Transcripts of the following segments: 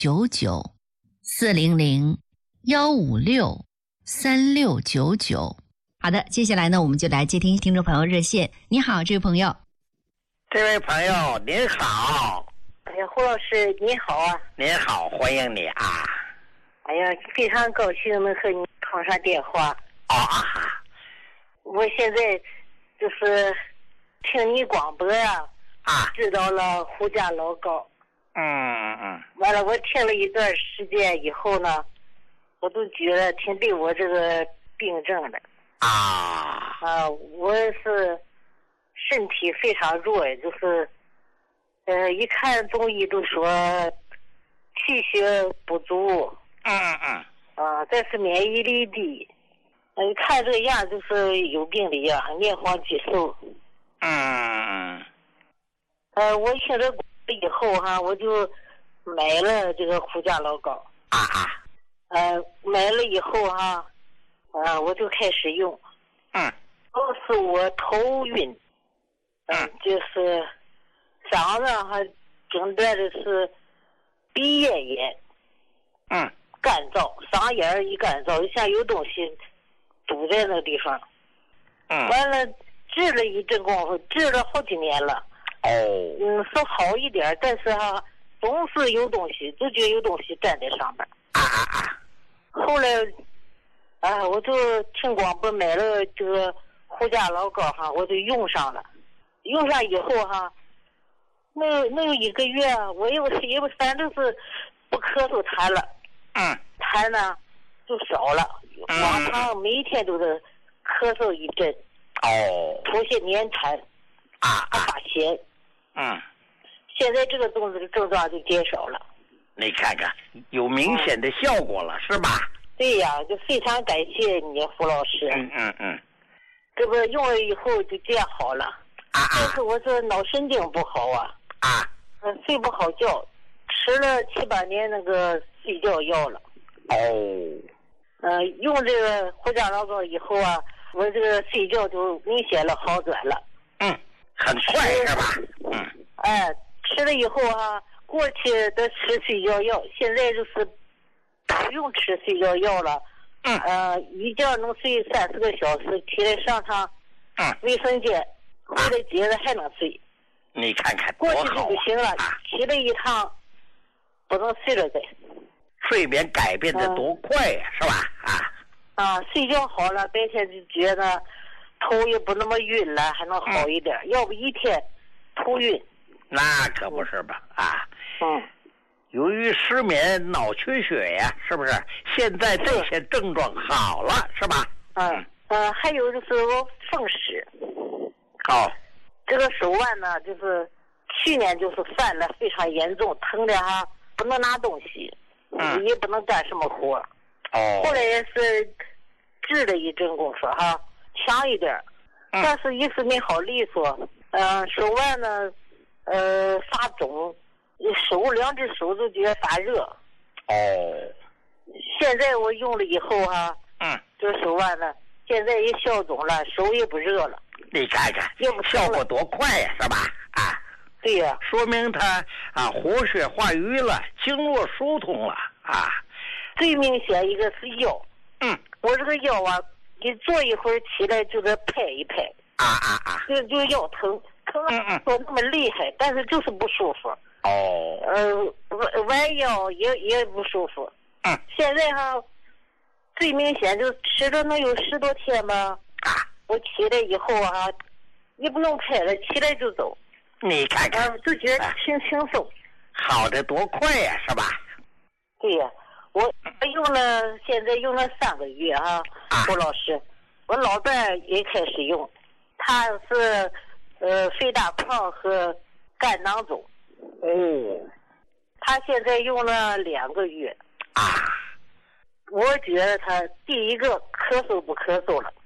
400-156-3699。好的，接下来呢，我们就来接听听众朋友热线。你好，这位朋友。 这位朋友您好。 哎呀，胡老师你好啊。 您好，欢迎你啊。 哎呀，非常高兴能和你通上电话。我现在就是听你广播知道了胡家老高。完了，我听了一段时间以后呢，我都觉得挺对我这个病症的。我是身体非常弱，就是一看中医都说气血不足。再是免疫力低。看这个样就是有病的样，面黄肌瘦。我听这以后我就买了这个胡家老高。买了以后我就开始用。都是我头晕。就是嗓子诊断的是鼻咽炎。干燥，嗓眼一干燥，就像有东西堵在那个地方。完了治了一阵功夫，治了好几年了。说好一点，但是总是有东西，就觉得有东西站在上面。后来我就听广播买了这个胡家老高我就用上了。用上以后能有1个月，我因为反正是不咳嗽痰了。痰呢就少了。往常每一天都是咳嗽一阵。出现黏痰。发咸。现在这个症状就减少了。 你看看，有明显的效果了，是吧？ 对呀，就非常感谢你胡老师。这不用了以后就这样好了。但是我这脑神经不好睡不好觉，吃了7、8年那个睡觉药了。用这个胡家老高以后我这个睡觉就明显了好转了。 很快是吧？ 吃了以后过去的吃睡觉药，现在就是不用吃睡觉药了。一觉能睡3、4个小时，起来上趟卫生间，回来接着还能睡。 你看看过去就不行了，起来一趟不能睡了再。 睡眠改变的多快呀，是吧？ 睡觉好了，白天就觉得头也不那么晕了，还能好一点。要不一天头晕。 那可不是吧？由于失眠、脑缺血呀，是不是？现在这些症状好了，是吧？ 还有就是我风湿。这个手腕呢，就是去年就是犯了非常严重，疼的不能拿东西，也不能干什么活。后来也是治了一阵功夫强一点，但是一直没好利索。手腕呢发肿，2只手都觉得发热。现在我用了以后这手腕呢现在也消肿了，手也不热了。 你看看效果多快呀，是吧？ 对呀， 说明它活血化瘀了，经络疏通了。 最明显一个是腰。我这个腰你坐一会儿起来就得拍一拍。就腰疼说那么厉害，但是就是不舒服。弯腰也不舒服。现在最明显就吃了能有10多天吧。我起来以后也不用拍了，起来就走。 你看看就觉得挺轻松。 好的多快呀，是吧？ 对呀，我现在用了3个月胡老师，我老伴也开始用，他是肺大框和肝囊肿。他现在用了2个月。我觉得他第一个咳嗽不咳嗽了。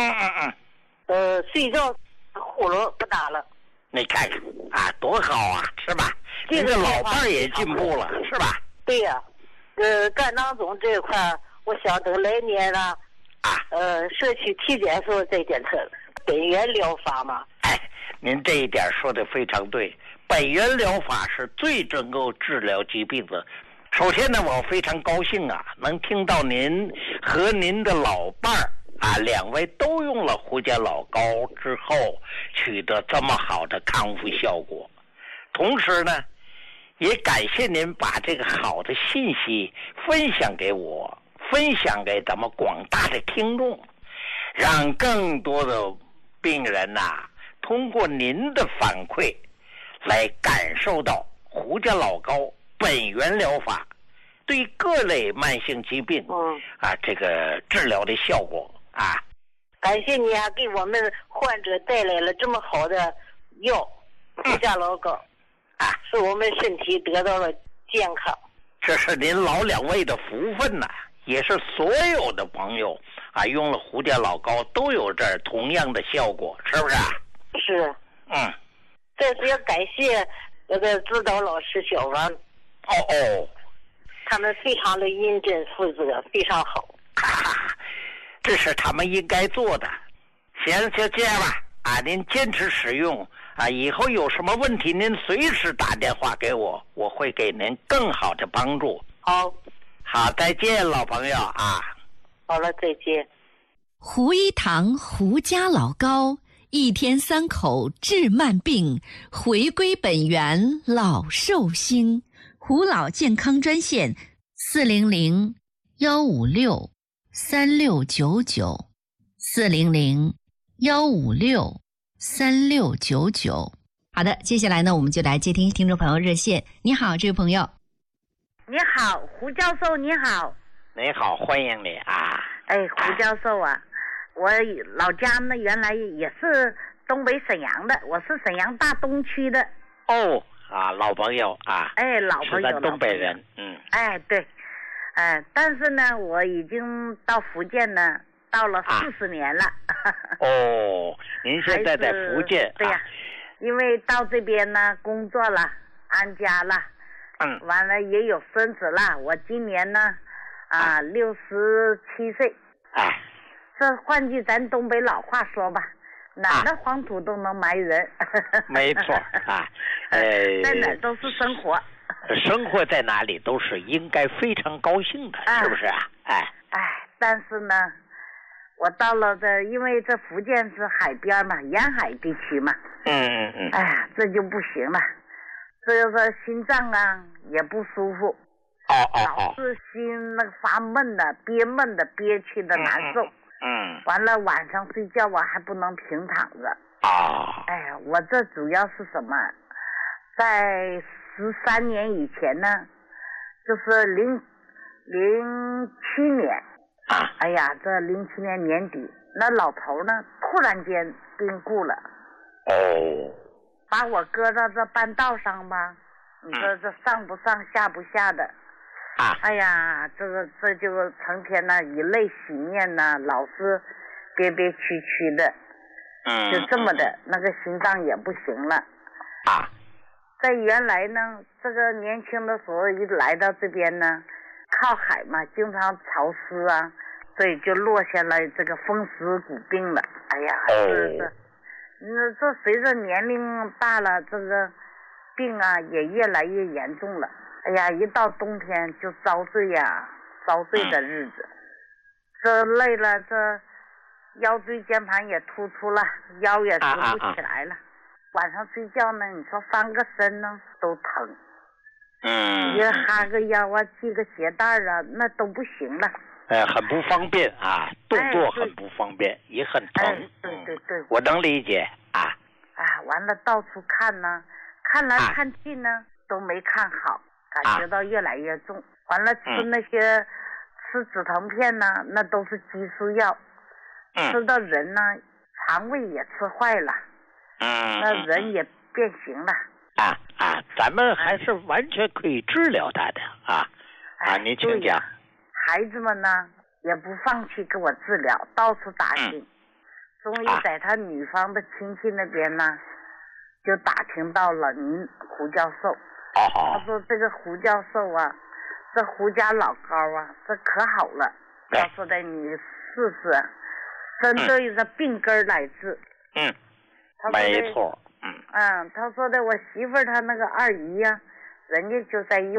睡觉呼噜不打了。 你看看多好是吧？这个老伴也进步了，是吧？ 对呀。肝囊肿这一块，我想等来年社区体检时候再检测。本源疗法嘛。 您这一点说的非常对。本源疗法是最能够治疗疾病的首先呢，我非常高兴啊，能听到您和您的老伴儿啊，两位都用了胡家老膏之后，取得这么好的康复效果。同时呢，也感谢您把这个好的信息分享给我，分享给咱们广大的听众，让更多的病人呐，通过您的反馈来感受到胡家老膏本源疗法对各类慢性疾病这个治疗的效果啊。 感谢你啊，给我们患者带来了这么好的药，胡家老膏使我们身体得到了健康。 这是您老两位的福分呐，也是所有的朋友啊用了胡家老膏都有这同样的效果，是不是啊？ 是。这次要感谢那个指导老师小王。他们非常的认真负责，非常好。 这是他们应该做的。行，就这样吧。您坚持使用以后有什么问题您随时打电话给我，我会给您更好的帮助。好，再见，老朋友啊。 好了，再见。 胡一堂胡家老膏，1天3口治慢病，回归本源老寿星。胡老健康专线400-156-3699，400-156-3699。好的，接下来呢，我们就来接听听众朋友热线。你好，这位朋友。 你好，胡教授，你好。 你好，欢迎你啊。 胡教授啊，我老家呢原来也是东北沈阳的，我是沈阳大东区的。 老朋友啊。 老朋友， 是咱东北人。 对。但是呢，我已经到福建呢，到了40年了。 您现在在福建？ 对呀，因为到这边呢工作了，安家了，完了也有孙子了。我今年呢67岁。这换句咱东北老话说吧，哪的黄土都能埋人。 没错在哪都是生活。 生活在哪里都是应该非常高兴的，是不是啊？ 但是呢，我到了因为这福建是海边嘛，沿海地区嘛。这就不行了，这个心脏啊也不舒服。老是心那个发闷的，憋闷的，憋屈的难受。完了晚上睡觉我还不能平躺着。我这主要是什么？在13年以前呢，就是07年。这07年年底，那老头呢突然间病故了。把我搁到这半道上吧，你说这上不上下不下的。这就成天呢以泪洗面呢，老是憋憋屈屈的。就这么的，那个心脏也不行了。在原来呢，这个年轻的时候一来到这边呢，靠海嘛，经常潮湿啊，所以就落下了这个风湿骨病了。这随着年龄大了，这个病啊也越来越严重了。一到冬天就遭罪的日子。这累了，这腰椎间盘也突出了，腰也直不起来了。晚上睡觉呢，你说翻个身呢都疼。也哈个腰啊，系个鞋带啊，那都不行了。 很不方便动作很不方便，也很疼。 对， 我能理解。 完了到处看呢，看来看去呢都没看好，感觉到越来越重。完了吃那些吃止疼片呢，那都是激素药，吃到人呢肠胃也吃坏了。那人也变形了。 咱们还是完全可以治疗他的您请讲。 孩子们呢也不放弃给我治疗，到处打听。终于在他女方的亲戚那边呢，就打听到了您胡教授。他说这个胡教授啊，这胡家老膏啊，这可好了。他说的你试试，针对着病根来治。 没错。 他说的我媳妇儿她那个二姨呀，人家就在用。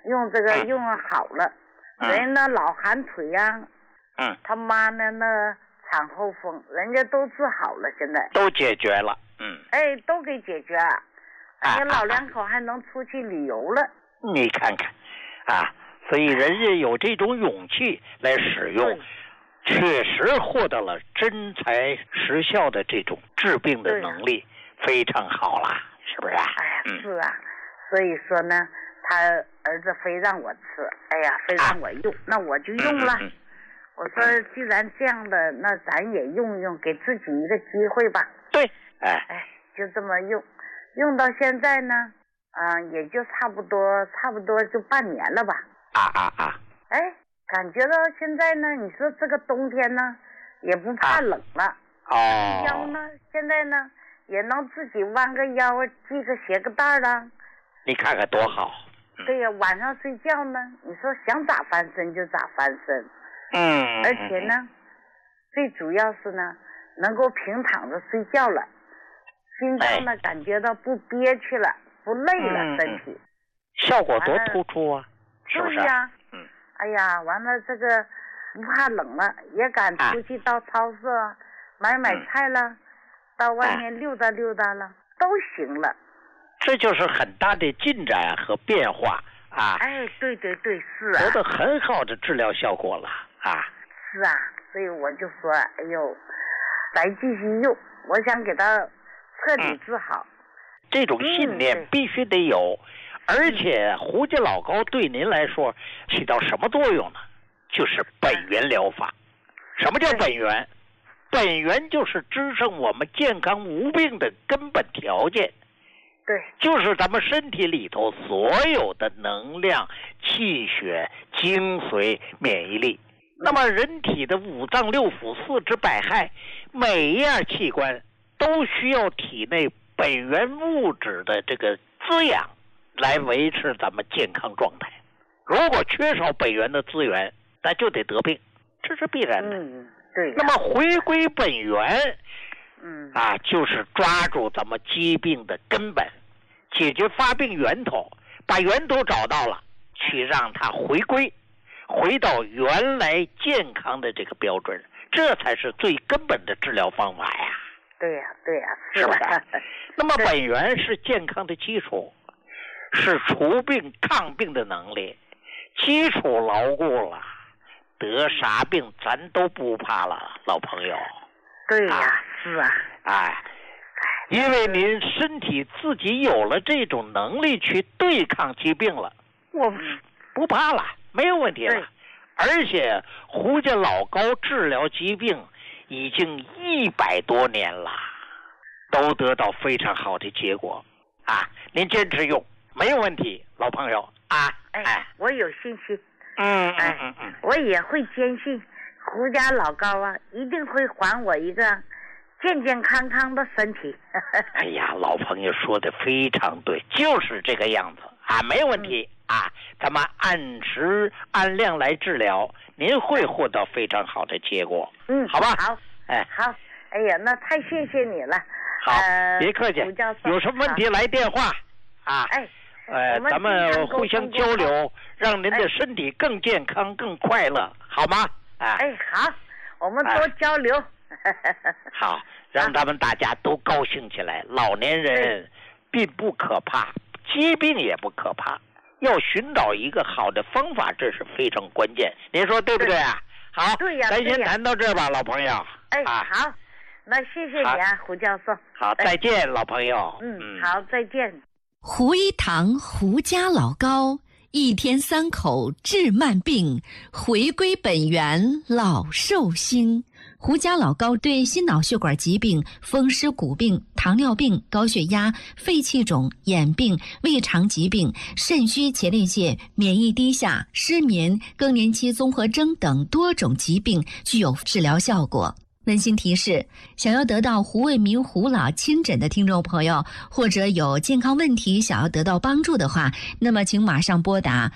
用这个用好了，人那老寒腿呀，他妈呢那产后风，人家都治好了，现在都解决了， 哎，都给解决了，人家老两口还能出去旅游了。 你看看，所以人家有这种勇气来使用，确实获得了真材实效的这种治病的能力，非常好啦，是不是啊？ 哎呀，是啊，所以说呢，他儿子非让我吃，哎呀，非让我用，那我就用了。我说既然这样的，那咱也用用，给自己一个机会吧。 对， 就这么用，用到现在呢，也就差不多就半年了吧。哎，感觉到现在呢，你说这个冬天呢，也不怕冷了。腰呢，现在呢，也能自己弯个腰，系个鞋个带了。 你看看多好。 对呀，晚上睡觉呢，你说想咋翻身就咋翻身。而且呢，最主要是呢，能够平躺着睡觉了，心脏呢感觉到不憋屈了，不累了，身体效果多突出啊，是不是？ 对呀，哎呀，完了这个不怕冷了，也敢出去到超市买菜了，到外面溜达溜达了，都行了。 这就是很大的进展和变化啊！ 哎，对，是啊， 得到很好的治疗效果了啊！ 是啊，所以我就说，哎呦，来继续用，我想给他彻底治好。 这种信念必须得有，而且胡家老膏对您来说起到什么作用呢？就是本源疗法。什么叫本源？本源就是支撑我们健康无病的根本条件。 对， 就是咱们身体里头所有的能量、气血、精髓、免疫力。那么人体的五脏六腑、四肢百骸，每一样器官都需要体内本源物质的这个滋养，来维持咱们健康状态。如果缺少本源的资源，那就得得病，这是必然的。 对。 那么回归本源，就是抓住咱们疾病的根本，解决发病源头，把源头找到了，去让它回到原来健康的这个标准，这才是最根本的治疗方法呀。 对呀， 是不是？那么本源是健康的基础，是除病抗病的能力，基础牢固了，得啥病咱都不怕了，老朋友。 对呀，是啊。 因为您身体自己有了这种能力去对抗疾病了，我不怕了，没有问题了。而且胡家老膏治疗疾病已经100多年了，都得到非常好的结果您坚持用没有问题，老朋友我有信心。我也会坚信胡家老膏一定会还我一个健健康康的身体。 哎呀，老朋友说的非常对，就是这个样子没有问题咱们按时按量来治疗，您会获得非常好的结果。好吧。 好。好。哎呀，那太谢谢你了。 好，别客气。有什么问题来电话咱们互相交流，让您的身体更健康、更快乐，好吗？ 好，我们多交流。 好，让咱们大家都高兴起来。老年人并不可怕，疾病也不可怕，要寻找一个好的方法，这是非常关键。您说对不对啊？好， 对呀， 咱先谈到这儿吧，老朋友。 好，那谢谢你胡教授。 好，再见，老朋友。 好，再见。 胡一堂胡家老膏，一天3口治慢病，回归本源老寿星。胡家老膏对心脑血管疾病、风湿骨病、糖尿病、高血压、肺气肿、眼病、胃肠疾病、肾虚前列腺、免疫低下、失眠、更年期综合征等多种疾病具有治疗效果。温馨提示：想要得到胡卫民胡老亲诊的听众朋友，或者有健康问题想要得到帮助的话，那么请马上拨打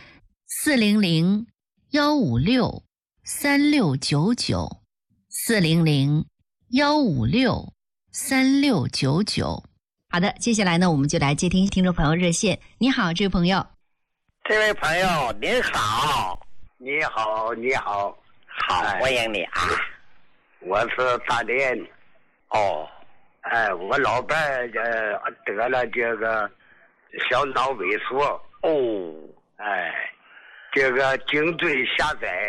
400-156-3699。400-156-3699。好的，接下来呢，我们就来接听众朋友热线。你好，这位朋友。 这位朋友您好。 你好，你好。 好，欢迎你啊。 我是大连。 哦。 我老伴得了这个小脑萎缩。 哦。 这个颈椎狭窄。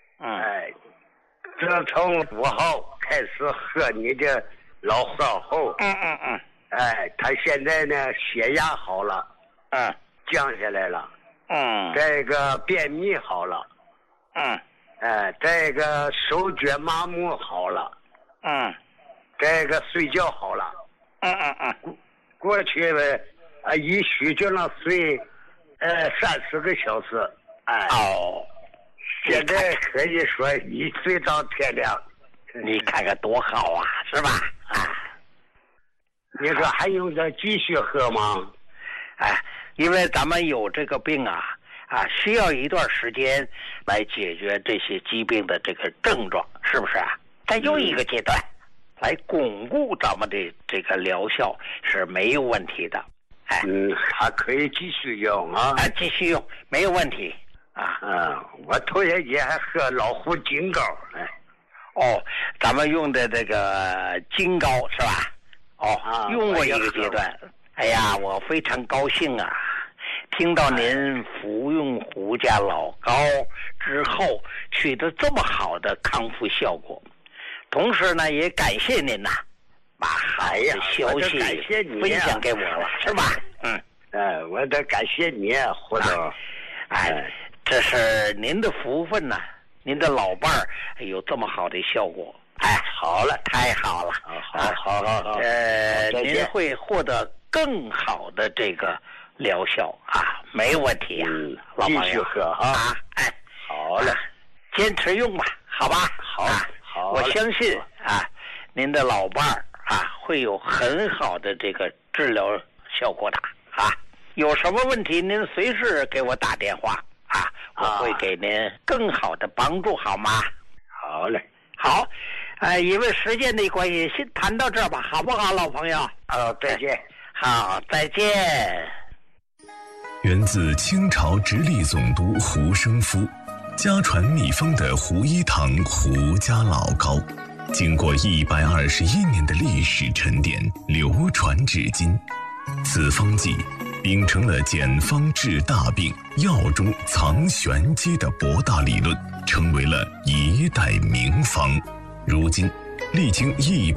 自从5号开始喝你的老喝后。他现在呢血压好了。降下来了。这个便秘好了。这个手脚麻木好了。这个睡觉好了。过去一宿就能睡30个小时。现在可以说一睡到天亮。 你看看多好啊，是吧？ 你说还用着继续喝吗？ 因为咱们有这个病需要一段时间来解决这些疾病的这个症状，是不是啊？再用一个阶段来巩固咱们的这个疗效是没有问题的。 还可以继续用啊。 继续用没有问题我头些节还喝老虎金膏。 咱们用的这个金膏是吧？用过一个阶段。哎呀，我非常高兴啊！听到您服用胡家老膏之后取得这么好的康复效果，同时呢，也感谢您把好的消息分享给我了，是吧？ 我得感谢你，胡总。 这是您的福分呐！您的老伴儿有这么好的效果。好了，太好了。好。您会获得更好的这个疗效没问题老朋友。 继续喝好了，坚持用吧，好吧？好，我相信您的老伴儿会有很好的这个治疗效果的有什么问题您随时给我打电话我会给您更好的帮助，好吗？ 好嘞。 好。因为时间的关系，先谈到这儿吧，好不好，老朋友？ 再见。 好，再见。 源自清朝直隶总督胡生夫，家传秘方的胡一堂胡家老膏，经过121年的历史沉淀，流传至今。此方剂秉承了简方治大病、药中藏玄机的博大理论，成为了一代名方。如今历经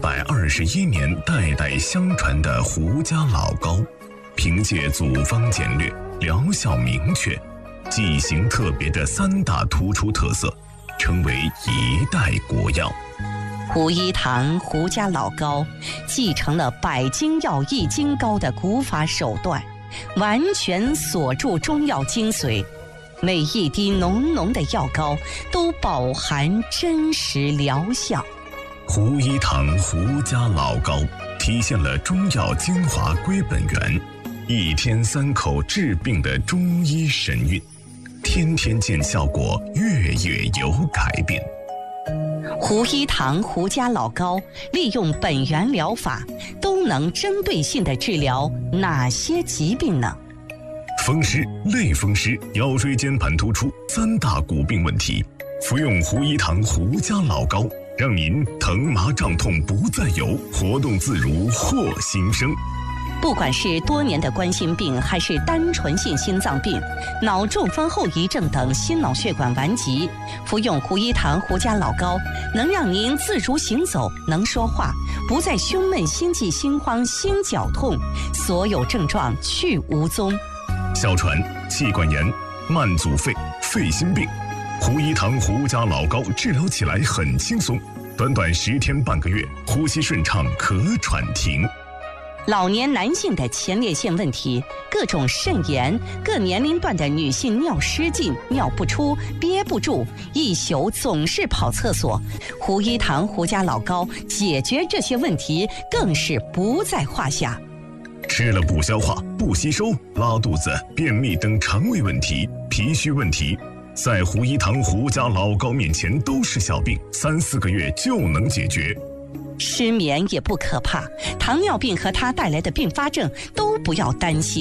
121年代代相传的胡家老膏，凭借组方简略、疗效明确、剂型特别的3大突出特色，成为一代国药。 胡一堂胡家老膏继承了百金药易筋膏的古法手段，完全锁住中药精髓，每一滴浓浓的药膏都饱含真实疗效。 胡一堂胡家老膏体现了中药精华归本源，一天3口治病的中医神韵，天天见效果，月月有改变。 胡一堂胡家老膏利用本源疗法，都能针对性地治疗哪些疾病呢？ 风湿、类风湿、腰椎间盘突出3大骨病问题，服用胡一堂胡家老膏，让您疼麻胀痛不再有，活动自如获新生。 不管是多年的冠心病，还是单纯性心脏病、脑中风后遗症等心脑血管顽疾，服用胡一堂胡家老膏，能让您自如行走，能说话，不再胸闷、心悸、心慌、心绞痛，所有症状去无踪。 哮喘、气管炎、慢阻肺、肺心病，胡一堂胡家老膏治疗起来很轻松，短短10天半个月，呼吸顺畅，咳喘停。 老年男性的前列腺问题，各种肾炎，各年龄段的女性尿失禁、尿不出、憋不住，一宿总是跑厕所，胡一堂胡家老膏解决这些问题更是不在话下。 吃了不消化、不吸收、拉肚子、便秘等肠胃问题、脾虚问题，在胡一堂胡家老膏面前都是小病，3、4个月就能解决。 失眠也不可怕，糖尿病和它带来的并发症都不要担心。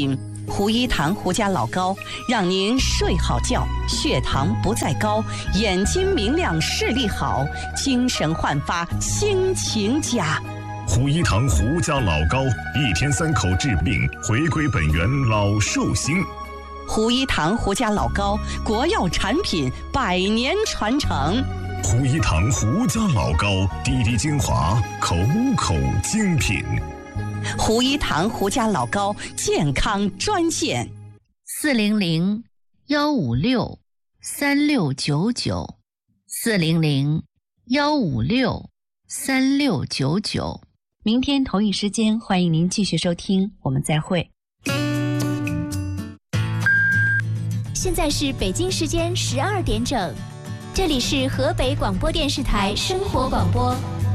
胡一堂胡家老高，让您睡好觉，血糖不再高，眼睛明亮，视力好，精神焕发，心情佳。 胡一堂胡家老高，1天3口治病，回归本源老寿星。 胡一堂胡家老高，国药产品，100年传承。 胡一堂胡家老高，滴滴精华，口口精品。 胡一堂胡家老高健康专线 400-156-3699，400-156-3699。明天同一时间，欢迎您继续收听，我们再会。 现在是北京时间12点整，这里是河北广播电视台生活广播。